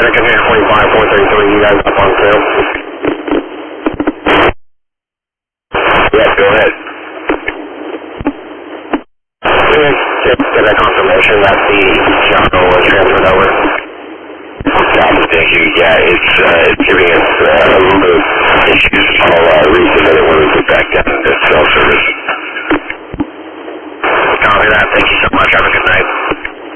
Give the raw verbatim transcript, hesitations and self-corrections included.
American Air forty-five four thirty-three, you guys up on two? Yeah, go ahead. Just get a confirmation that the Jocko was transferred over. Copy, thank you. Yeah, it's, uh, it's giving us uh, a little bit of issues. I'll uh,